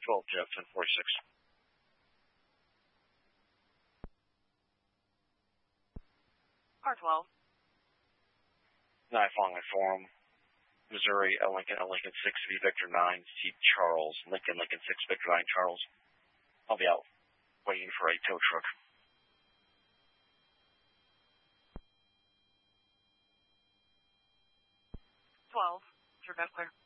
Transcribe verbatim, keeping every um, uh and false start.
twelve, Jeff, ten forty-six. R twelve. Knife on my forum. Missouri, L Lincoln, L Lincoln six, V Victor nine, C Charles, Lincoln, Lincoln six, Victor nine, Charles. I'll be out waiting for a tow truck. twelve. Trevette clear.